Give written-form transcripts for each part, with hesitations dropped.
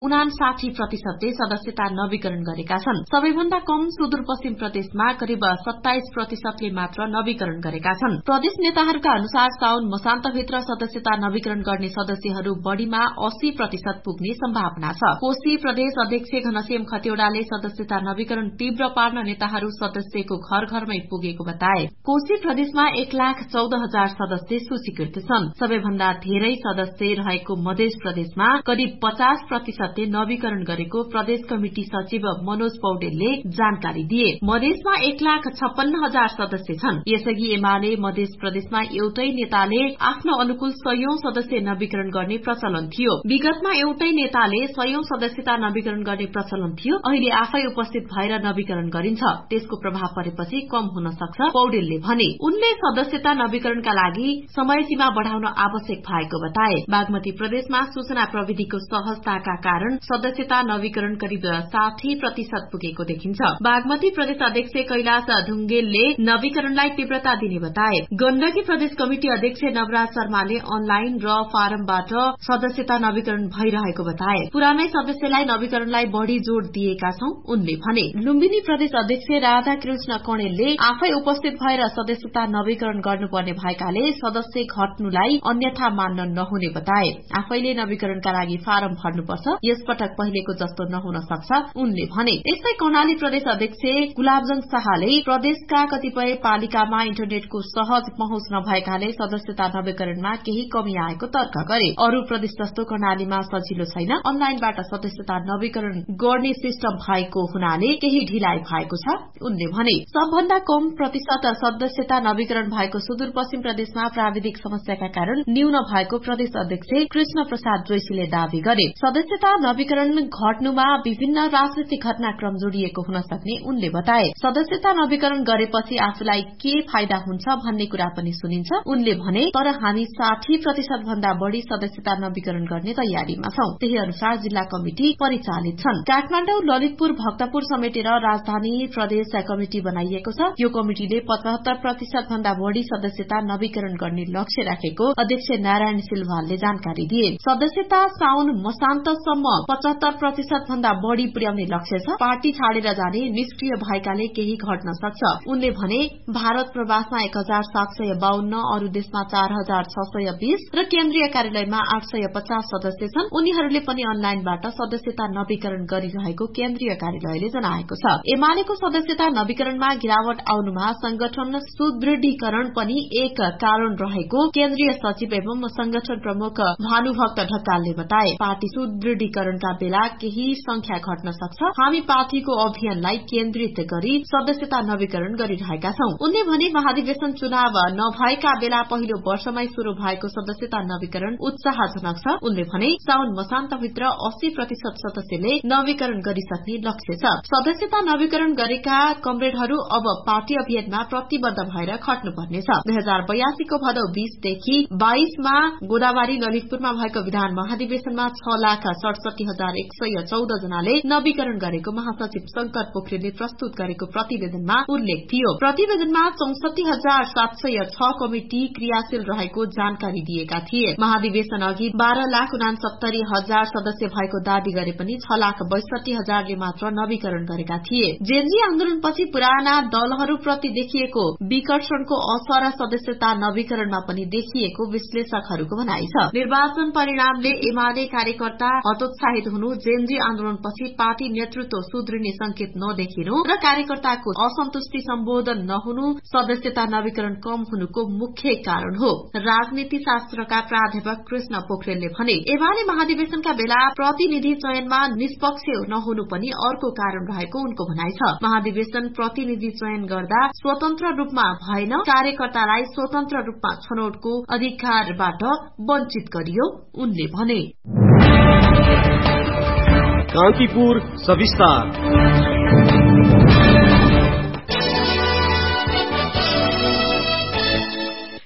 59% सदस्यता नवीकरण गरेका छन्। सबैभन्दा कम सुदूरपश्चिम प्रदेशमा करिब 27% मात्र नवीकरण गरेका छन्। प्रदेश नेताहरूका अनुसार साउन मसान्तभित्र सदस्यता नवीकरण गर्ने सदस्यहरू बढ़ीमा 80% पुग्ने सम्भावना छ। कोशी प्रदेश अध्यक्ष घनश्याम खतिवड़ाले सदस्यता नवीकरण तीव्र पार्न नेताहरू सदस्यको घर घरमै पुगेको बताए। कोशी प्रदेशमा 1,14,000 सदस्य सूचीकृत छन्। सबैभन्दा धेरै सदस्य रहेको मध्य प्रदेशमा करिब 50% नवीकरण गरेको प्रदेश कमिटी सचिव मनोज पौडेलले जानकारी दिए। मधेसमा 1,56,000 सदस्य छन्। यसअघि एमाले मध्य प्रदेशमा एउटै नेताले आफ्नो अनुकूल 100 सदस्य नवीकरण गर्ने प्रचलन थियो। विगतमा एउटै नेताले 100 सदस्यता नवीकरण गर्ने प्रचलन थियो। अहिले आफै उपस्थित भएर नवीकरण गरिन्छ। त्यसको प्रभाव परेपछि कम हुन सक्छ, पौडेलले भने। उनले सदस्यता नवीकरणका लागि समय सीमा बढ़ाउन आवश्यक भएको बताए। बागमती प्रदेशमा सूचना प्रविधिको सहजताका कारण सदस्यता नवीकरण करिब 60% पुगेको देखिन्छ। बागमती प्रदेश अध्यक्ष कैलाश ढुंगेलले नवीकरणलाई तीव्रता दिने बताए। गण्डकी प्रदेश कमिटी अध्यक्ष नवराज शर्माले अनलाइन र फारमबाट सदस्यता नवीकरण भइरहेको बताए। पुरानै सदस्यलाई नवीकरणलाई बढ़ी जोड़ दिएका छौं, उनले भने। लुम्बिनी प्रदेश अध्यक्ष राधाकृष्ण कणेलले आफै उपस्थित भएर सदस्यता नवीकरण गर्नुपर्ने भएकाले सदस्य घट्नुलाई अन्यथा मान्न नहुने बताए। आफैले नवीकरणका लागि फारम भर्नुपर्छ, यसपटक पहिलेको जस्तो नहुन सक्छ, उनले भने। यस्तै कर्णाली प्रदेश अध्यक्ष गुलाबजंग शाहले प्रदेशका कतिपय पालिकामा इन्टरनेटको सहज पहुँच नभएकाले सदस्यता नवीकरणमा केही कमी आएको तर्क गरे। अरू प्रदेश जस्तो कर्णालीमा सजिलो छैन। अनलाइनबाट सदस्यता नवीकरण गर्ने सिस्टम भएको हुनाले केही ढिलाइ भएको छ, उनले भने। सबभन्दा कम प्रतिशत सदस्यता नवीकरण भएको सुदूरपश्चिम प्रदेशमा प्राविधिक समस्याका कारण न्यून भएको प्रदेश अध्यक्ष कृष्ण प्रसाद जोशीले दावी गरे। सदस्यता नवीकरण घट्नुमा विभिन्न राजनीतिक घटनाक्रम जोडिएको हुन सक्ने उनले बताए। सदस्यता नवीकरण गरेपछि आफूलाई के फाइदा हुन्छ भन्ने कुरा पनि सुनिन्छ, उनले भने। तर हामी 60% भन्दा बढ़ी सदस्यता नवीकरण गर्ने तयारीमा छौं। त्यही अनुसार जिल्ला कमिटी परिचालित छन्। काठमाडौँ, ललितपुर, भक्तपुर समेटेर राजधानी प्रदेश कमिटी बनाइएको छ। यो कमिटिले 75% भन्दा बढ़ी सदस्यता नवीकरण गर्ने लक्ष्य राखेको अध्यक्ष नारायण सिलवालले जानकारी दिए। सदस्यता साउन मसान्तसम्म 75% भन्दा बढ़ी पुर्याउने लक्ष्य छ। पार्टी छाडेर जाने, निष्क्रिय भएकाले केही घट्न सक्छ, उनले भने। भारत प्रवासमा 1,752, अरू देशमा 4,620 र केन्द्रीय कार्यालयमा 850 सदस्य छन्। उनीहरूले पनि अनलाइनबाट सदस्यता नवीकरण गरिरहेको केन्द्रीय कार्यालयले जनाएको छ। एमालेको सदस्यता नवीकरणमा गिरावट आउनुमा संगठन सुदृढीकरण पनि एक कारण रहेको केन्द्रीय सचिव एवं संगठन प्रमुख भानुभक्त ढकालले बताए। पार्टी सुदृढीकरणका बेला केही संख्या घट्न सक्छ। हामी पार्टीको अभियानलाई केन्द्रित गरी सदस्यता नवीकरण गरिरहेका छौं, उनले भने। महाधिवेशन चुनाव नभएका बेला पहिलो वर्षमै शुरू भएको सदस्यता नवीकरण उत्साहजनक छ, उनले भने। साउन मसान्तभित्र 80% सदस्यले नवीकरण गरिसक्ने लक्ष्य छ। सदस्यता नवीकरण गरेका कमरेडहरू अब पार्टी अभियानमा प्रतिबद्ध भएर खट्नुपर्नेछ। 2082 को भदौ 20 देखि 22 मा गोदावरी ललितपुरमा भएको विधान महाधिवेशनमा 6,67,114 जनाले नवीकरण गरेको महासचिव शंकर पोखरेलले प्रस्तुत गरेको प्रतिवेदनमा उल्लेख थियो। प्रतिवेदनमा 64,706 कमिटी क्रियाशील रहेको जानकारी दिएका थिए। महाधिवेशन अघि 12,69,000 सदस्य भएको दावी गरे पनि 6,62,000ले मात्र नवीकरण गरेका थिए। जेनजी आन्दोलनपछि पुराना दलहरूप्रति देखिएको विकर्षणको असर सदस्यता नवीकरणमा पनि देखिएको विश्लेषकहरूको भनाइ छ। निर्वाचन परिणामले एमाले कार्यकर्ता हतोत्साहित हुनु, जेनजी आन्दोलनपछि पार्टी नेतृत्व सुध्रिने संकेत नदेखिनु र कार्यकर्ताको असन्तुष्टि सम्बोधन नहुनु सदस्यता नवीकरण कम हुनुको मुख्य कारण हो, राजनीति शास्त्रका प्राध्यापक कृष्ण पोखरेलले भने। एमाले महाधिवेशनका बेला प्रतिनिधि चयनमा निष्पक्ष नहुनु पनि अर्को कारण रहेको उनको भनाइ छ। महाधिवेशन प्रतिनिधि चयन गर्दा स्वतन्त्र रूपमा भएन, कार्यकर्तालाई स्वतन्त्र रूपमा छनौटको अधिकारबाट वञ्चित गरियो, उनले भने। कान्तिपुर सविस्तार।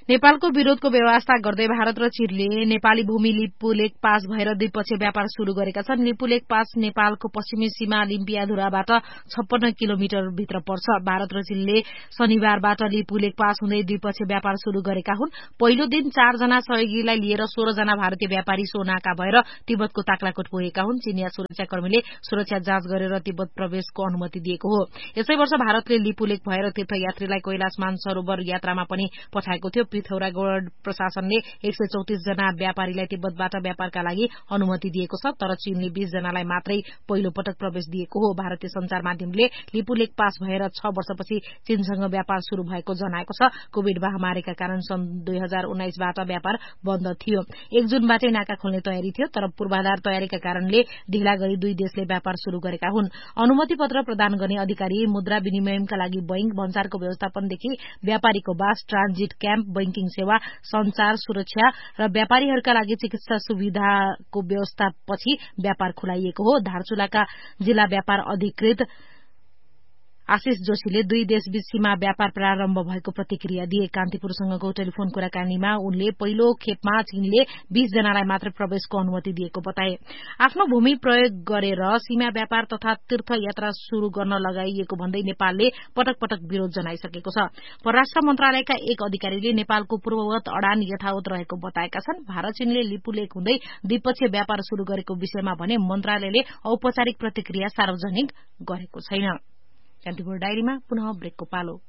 नेपालको विरोधको व्यवस्था गर्दै भारत र चीनले नेपाली भूमि लिपुलेक पास भएर द्विपक्षीय व्यापार शुरू गरेका छन्। लिपुलेक पास नेपालको पश्चिमी सीमा लिम्पियाधुराबाट 56 किलोमिटर भित्र पर्छ। भारत र चीनले शनिबारबाट लिपुलेक पास हुँदै द्विपक्षीय व्यापार शुरू गरेका हुन्। पहिलो दिन 4 जना सहयोगीलाई लिएर 16 जना भारतीय व्यापारी सोनाका भएर तिब्बतको ताक्लाकोट पुगेका हुन्। चीनिया सुरक्षाकर्मीले सुरक्षा जाँच गरेर तिब्बत प्रवेशको अनुमति दिएको हो। यसै वर्ष भारतले लिपुलेक भएर तीर्थयात्रीलाई कैलाश मानसरोवर यात्रामा पनि पठाएको थियो। पिथौरागढ़ प्रशासनले 134 जना व्यापारीलाई तिब्बतबाट व्यापारका लागि अनुमति दिएको छ, तर चीनले 20 जनालाई मात्रै पहिलो पटक प्रवेश दिएको हो। भारतीय संचार माध्यमले लिपुलेक पास भएर 6 वर्षपछि चीनसँग व्यापार शुरू भएको जनाएको छ। कोविड महामारीका कारण सन् 2019 बाट व्यापार बन्द थियो। 1 जुनबाटै नाका खोल्ने तयारी थियो, तर पूर्वाधार तयारीका कारणले ढिला गरी दुई देशले व्यापार शुरू गरेका हुन्। अनुमति पत्र प्रदान गर्ने अधिकारी, मुद्रा विनिमयका लागि बैंक, भन्सारको व्यवस्थापनदेखि व्यापारीको बास, ट्रान्जिट क्याम्प, बैंकिङ सेवा, संचार, सुरक्षा र व्यापारीहरूका लागि चिकित्सा सुविधाको व्यवस्थापछि व्यापार खुलाइएको हो। धारचुलाका जिल्ला व्यापार अधिकृत आशिष जोशीले दुई देशबीच सीमा व्यापार प्रारम्भ भएको प्रतिक्रिया दिए। कान्तिपुरसँगको टेलिफोन कुराकानीमा उनले पहिलो खेपमा चीनले 20 जनालाई मात्र प्रवेशको अनुमति दिएको बताए। आफ्नो भूमि प्रयोग गरेर सीमा व्यापार तथा तीर्थयात्रा शुरू गर्न लगाइएको भन्दै नेपालले पटक पटक विरोध जनाइसकेको छ। परराष्ट्र मन्त्रालयका एक अधिकारीले नेपालको पूर्ववत अडान यथावत रहेको बताएका छन्। भारत चीनले लिपुलेक हुँदै द्विपक्षीय व्यापार शुरू गरेको विषयमा भने मन्त्रालयले औपचारिक प्रतिक्रिया सार्वजनिक गरेको छैन। कान्तिपुर डायरीमा पुनः ब्रेकको पालो।